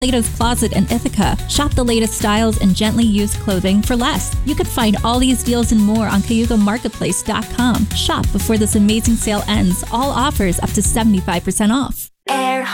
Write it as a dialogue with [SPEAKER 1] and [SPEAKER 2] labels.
[SPEAKER 1] Plato's Closet in Ithaca. Shop the latest styles and gently used clothing for less. You can find all these deals and more on CayugaMarketplace.com. Shop before this amazing sale ends. All offers up to 75% off.